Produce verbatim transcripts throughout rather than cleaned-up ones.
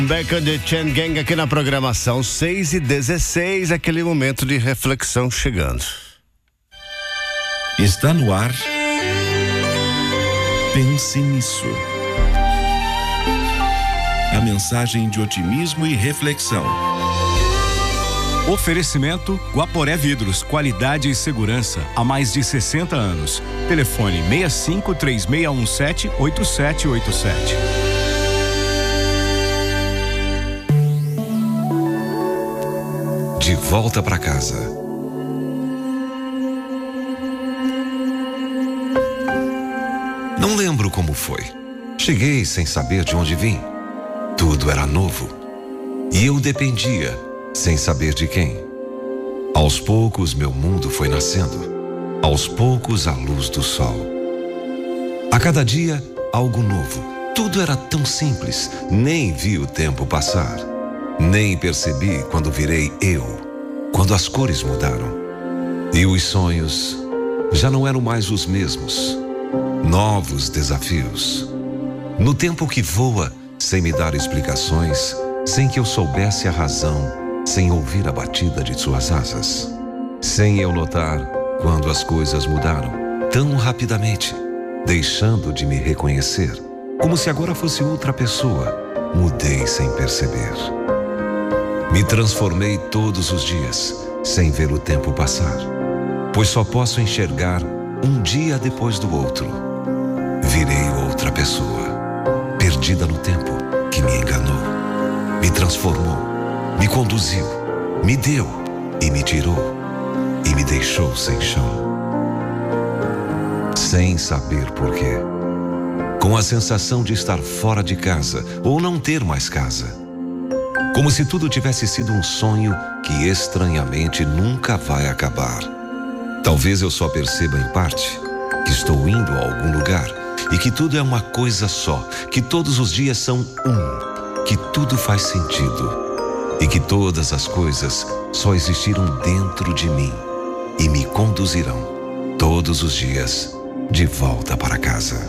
Beca de Chen Gang aqui na programação seis e dezesseis, aquele momento de reflexão chegando. Está no ar. Pense nisso. A mensagem de otimismo e reflexão. Oferecimento Guaporé Vidros, qualidade e segurança há mais de sessenta anos. Telefone seis cinco três seis um sete oito sete oito sete. De volta para casa. Não lembro como foi. Cheguei sem saber de onde vim. Tudo era novo. E eu dependia, sem saber de quem. Aos poucos, meu mundo foi nascendo. Aos poucos, a luz do sol. A cada dia, algo novo. Tudo era tão simples, nem vi o tempo passar. Nem percebi quando virei eu, quando as cores mudaram. E os sonhos já não eram mais os mesmos. Novos desafios. No tempo que voa, sem me dar explicações, sem que eu soubesse a razão, sem ouvir a batida de suas asas. Sem eu notar quando as coisas mudaram tão rapidamente, deixando de me reconhecer, como se agora fosse outra pessoa. Mudei sem perceber. Me transformei todos os dias, sem ver o tempo passar, pois só posso enxergar um dia depois do outro. Virei outra pessoa, perdida no tempo que me enganou, me transformou, me conduziu, me deu e me tirou, e me deixou sem chão. Sem saber porquê, com a sensação de estar fora de casa ou não ter mais casa. Como se tudo tivesse sido um sonho que estranhamente nunca vai acabar. Talvez eu só perceba em parte que estou indo a algum lugar e que tudo é uma coisa só, que todos os dias são um, que tudo faz sentido e que todas as coisas só existiram dentro de mim e me conduzirão todos os dias de volta para casa.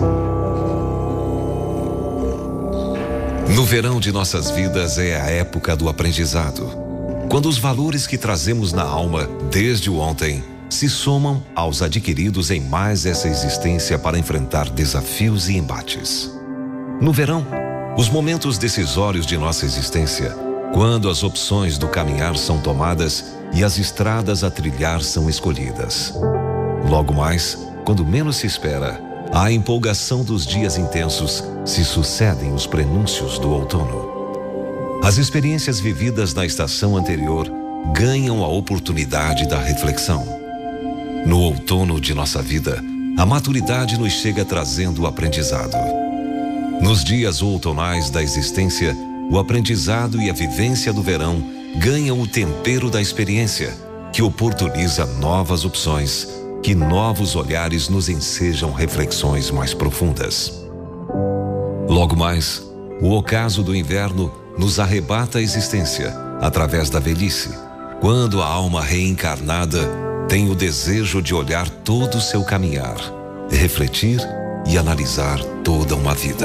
No verão de nossas vidas é a época do aprendizado, quando os valores que trazemos na alma desde o ontem se somam aos adquiridos em mais essa existência para enfrentar desafios e embates. No verão, os momentos decisórios de nossa existência, quando as opções do caminhar são tomadas e as estradas a trilhar são escolhidas. Logo mais, quando menos se espera, a empolgação dos dias intensos se sucedem os prenúncios do outono. As experiências vividas na estação anterior ganham a oportunidade da reflexão. No outono de nossa vida, a maturidade nos chega trazendo o aprendizado. Nos dias outonais da existência, o aprendizado e a vivência do verão ganham o tempero da experiência, que oportuniza novas opções, que novos olhares nos ensejam reflexões mais profundas. Logo mais, o ocaso do inverno nos arrebata a existência através da velhice, quando a alma reencarnada tem o desejo de olhar todo o seu caminhar, refletir e analisar toda uma vida.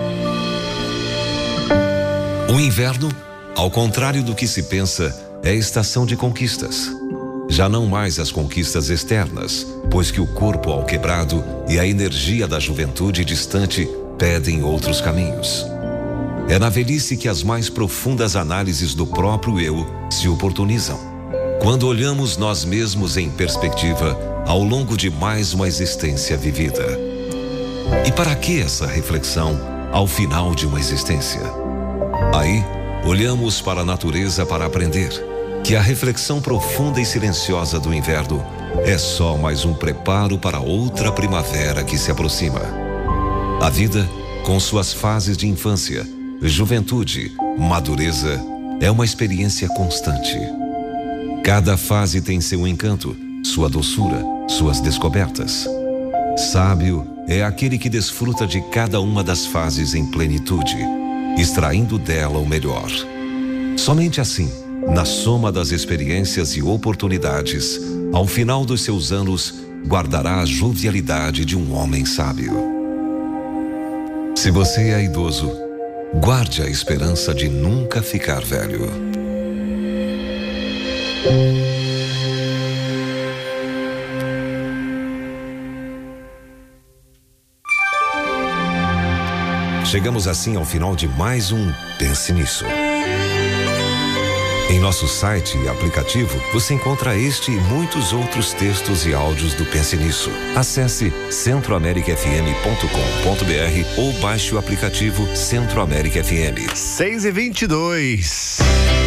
O inverno, ao contrário do que se pensa, é estação de conquistas. Já não mais as conquistas externas, pois que o corpo alquebrado e a energia da juventude distante pedem outros caminhos. É na velhice que as mais profundas análises do próprio eu se oportunizam, quando olhamos nós mesmos em perspectiva ao longo de mais uma existência vivida. E para que essa reflexão ao final de uma existência? Aí, olhamos para a natureza para aprender que a reflexão profunda e silenciosa do inverno é só mais um preparo para outra primavera que se aproxima. A vida, com suas fases de infância, juventude, madureza, é uma experiência constante. Cada fase tem seu encanto, sua doçura, suas descobertas. Sábio é aquele que desfruta de cada uma das fases em plenitude, extraindo dela o melhor. Somente assim, na soma das experiências e oportunidades, ao final dos seus anos, guardará a jovialidade de um homem sábio. Se você é idoso, Guarde a esperança de nunca ficar velho. Chegamos assim ao final de mais um Pense Nisso. Em nosso site e aplicativo, você encontra este e muitos outros textos e áudios do Pense Nisso. Acesse centro américa f m ponto com ponto b r ou baixe o aplicativo Centro América F M. seis e vinte e dois.